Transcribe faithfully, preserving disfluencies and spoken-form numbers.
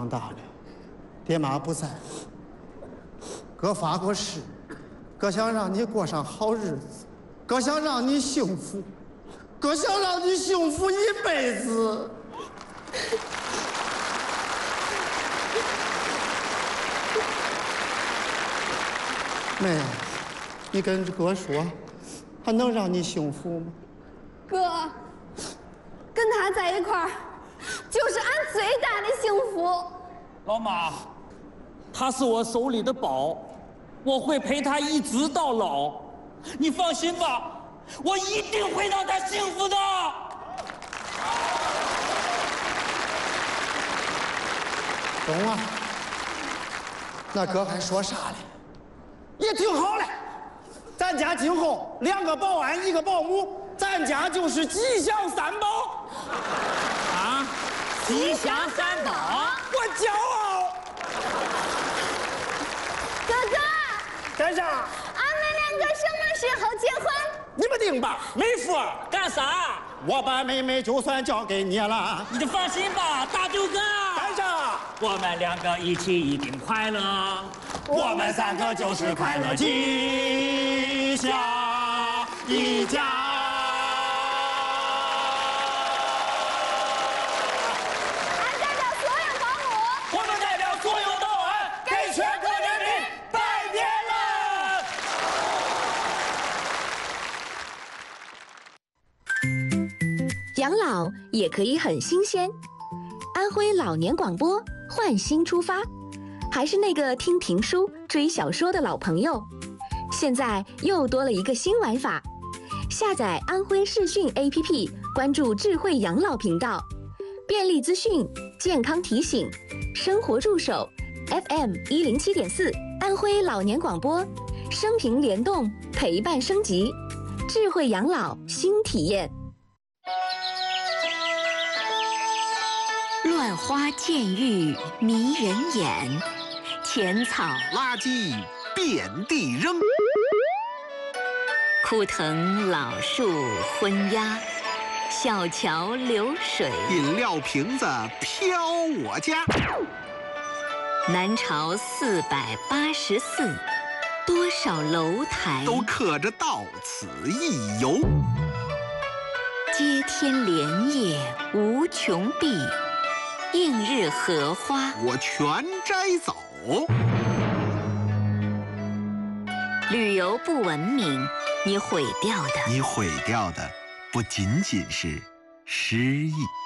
长大了，爹妈不在，哥发过誓，哥想让你过上好日子，哥想让你幸福，哥想让你幸福一辈子。妹，你跟哥说，他能让你幸福吗？ 哥，跟他在一块儿，就是俺最大的幸福。 老妈，他是我手里的宝，我会陪他一直到老。你放心吧，我一定会让他幸福的。 懂了，那哥还说啥嘞？也挺好嘞，咱家今后两个保安一个保姆，咱家就是吉祥三宝。 啊，吉祥三宝， 我骄傲。 哥哥， 干啥？ 俺们两个什么时候结婚？ 你们定吧。 妹夫，干啥？ 我把妹妹就算交给你了。 你就放心吧，大舅哥。 干啥？ 我们两个一起一定快乐。我们三个就是快乐吉祥一家。 俺代表所有保姆， 我们代表所有保安，给全国人民拜年了。 养老也可以很新鲜。安徽老年广播换新出发，还是那个听评书、追小说的老朋友，现在又多了一个新玩法。下载安徽视讯 A P P， 关注智慧养老频道，便利资讯、健康提醒、生活助手 ，F M 一零七点四，安徽老年广播，生平联动，陪伴升级，智慧养老新体验。 乱花渐欲迷人眼，浅草垃圾遍地扔， 枯藤老树昏鸦，小桥流水， 饮料瓶子飘我家。 南朝四百八十寺，多少楼台都刻着到此一游。 接天莲叶无穷碧，映日荷花我全摘走。 旅游不文明，你毁掉的， 你毁掉的不仅仅是诗意。